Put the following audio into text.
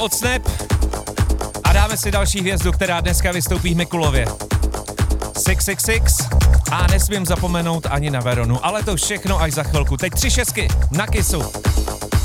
od Snap a dáme si další hvězdu, která dneska vystoupí v Mikulově. 666 a nesmím zapomenout ani na Veronu, ale to všechno až za chvilku. Teď 3 šestky na Kissu.